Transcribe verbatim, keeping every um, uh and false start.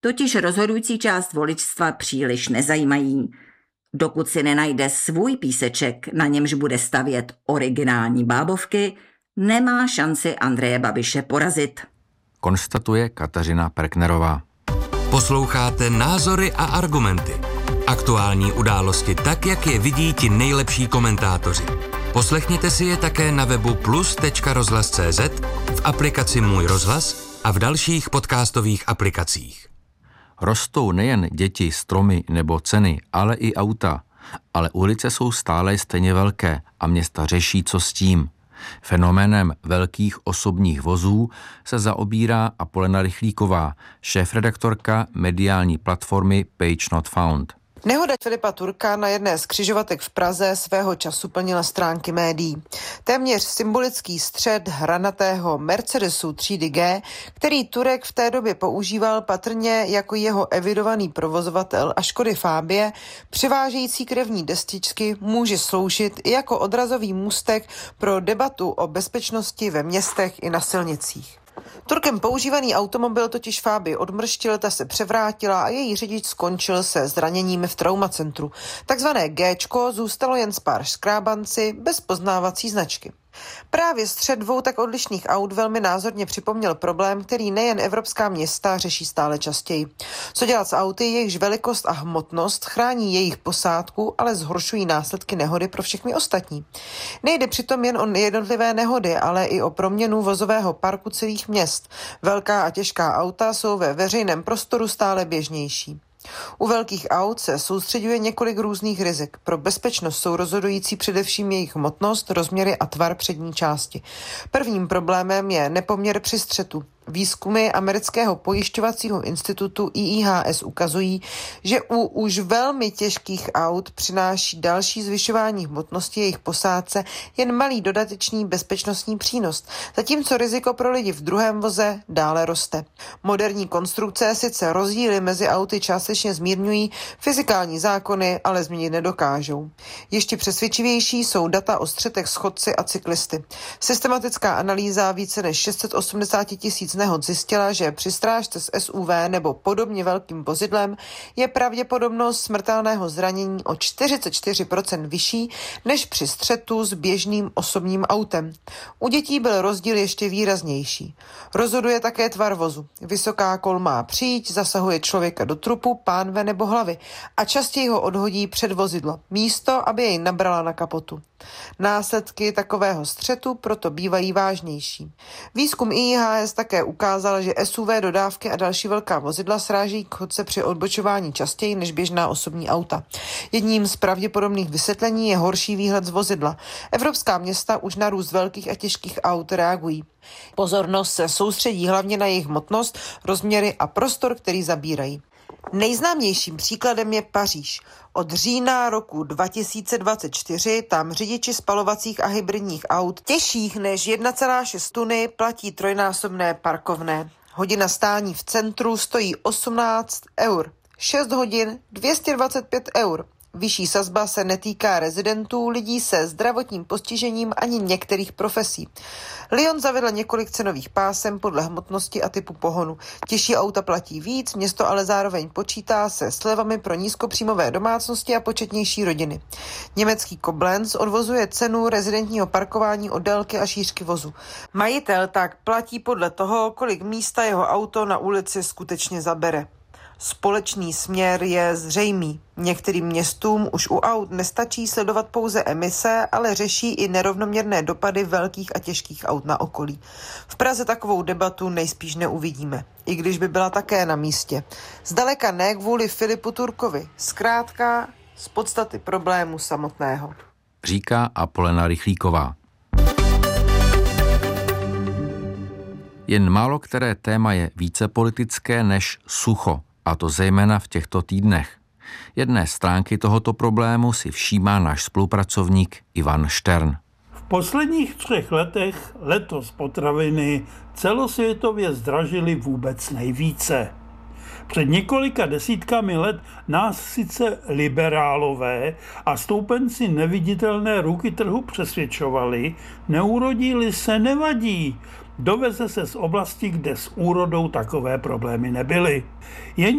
totiž rozhodující část voličstva příliš nezajímají. Dokud si nenajde svůj píseček, na němž bude stavět originální bábovky, nemá šanci Andreje Babiše porazit. Konstatuje Kateřina Perknerová. Posloucháte Názory a argumenty. Aktuální události tak, jak je vidí ti nejlepší komentátoři. Poslechněte si je také na webu plus tečka rozhlas tečka cé zet, v aplikaci Můj rozhlas a v dalších podcastových aplikacích. Rostou nejen děti, stromy nebo ceny, ale i auta. Ale ulice jsou stále stejně velké a města řeší, co s tím. Fenoménem velkých osobních vozů se zaobírá Apolena Rychlíková, šéfredaktorka mediální platformy Page Not Found. Nehoda Filipa Turka na jedné z křižovatek v Praze svého času plnila stránky médií. Téměř symbolický střet hranatého Mercedesu třídy G, který Turek v té době používal patrně jako jeho evidovaný provozovatel a Škody Fabie, přivážející krevní destičky, může sloužit i jako odrazový můstek pro debatu o bezpečnosti ve městech i na silnicích. Turkem používaný automobil totiž Fabii odmrštil, ta se převrátila a její řidič skončil se zraněními v traumacentru. Takzvané Géčko zůstalo jen s pár škrábanci bez poznávací značky. Právě střet dvou tak odlišných aut velmi názorně připomněl problém, který nejen evropská města řeší stále častěji. Co dělat s auty, jejichž velikost a hmotnost chrání jejich posádku, ale zhoršují následky nehody pro všechny ostatní. Nejde přitom jen o jednotlivé nehody, ale i o proměnu vozového parku celých měst. Velká a těžká auta jsou ve veřejném prostoru stále běžnější. U velkých aut se soustřeďuje několik různých rizik. Pro bezpečnost jsou rozhodující především jejich hmotnost, rozměry a tvar přední části. Prvním problémem je nepoměr při střetu. Výzkumy amerického pojišťovacího institutu I I H S ukazují, že u už velmi těžkých aut přináší další zvyšování hmotnosti jejich posádce jen malý dodatečný bezpečnostní přínos, zatímco riziko pro lidi v druhém voze dále roste. Moderní konstrukce sice rozdíly mezi auty částečně zmírňují, fyzikální zákony ale změnit nedokážou. Ještě přesvědčivější jsou data o střetech s chodci a cyklisty. Systematická analýza více než šest set osmdesát tisíc nehod zjistila, že při strážce s S U V nebo podobně velkým vozidlem je pravděpodobnost smrtelného zranění o čtyřicet čtyři procent vyšší než při střetu s běžným osobním autem. U dětí byl rozdíl ještě výraznější. Rozhoduje také tvar vozu. Vysoká kol má příď, zasahuje člověka do trupu, pánve nebo hlavy a častěji ho odhodí před vozidlo, místo aby jej nabrala na kapotu. Následky takového střetu proto bývají vážnější. Výzkum I I H S také ukázal, že S U V, dodávky a další velká vozidla srážejí k chodce při odbočování častěji než běžná osobní auta. Jedním z pravděpodobných vysvětlení je horší výhled z vozidla. Evropská města už na růst velkých a těžkých aut reagují. Pozornost se soustředí hlavně na jejich hmotnost, rozměry a prostor, který zabírají. Nejznámějším příkladem je Paříž. Od října roku dva tisíce dvacet čtyři tam řidiči spalovacích a hybridních aut těžších než jedna celá šest tuny platí trojnásobné parkovné. Hodina stání v centru stojí osmnáct eur. šest hodin dvě stě dvacet pět eur. Vyšší sazba se netýká rezidentů, lidí se zdravotním postižením ani některých profesí. Lyon zavedl několik cenových pásem podle hmotnosti a typu pohonu. Těžší auta platí víc, město ale zároveň počítá se slevami pro nízkopříjmové domácnosti a početnější rodiny. Německý Koblenz odvozuje cenu rezidentního parkování od délky a šířky vozu. Majitel tak platí podle toho, kolik místa jeho auto na ulici skutečně zabere. Společný směr je zřejmý. Některým městům už u aut nestačí sledovat pouze emise, ale řeší i nerovnoměrné dopady velkých a těžkých aut na okolí. V Praze takovou debatu nejspíš neuvidíme, i když by byla také na místě. Zdaleka ne kvůli Filipu Turkovi, zkrátka z podstaty problému samotného. Říká Apolena Rychlíková. Jen málo které téma je více politické než sucho, a to zejména v těchto týdnech. Jedné stránky tohoto problému si všímá náš spolupracovník Ivan Štern. V posledních třech letech letos potraviny celosvětově zdražily vůbec nejvíce. Před několika desítkami let nás sice liberálové a stoupenci neviditelné ruky trhu přesvědčovali, neurodí-li se nevadí, doveze se z oblasti, kde s úrodou takové problémy nebyly. Jen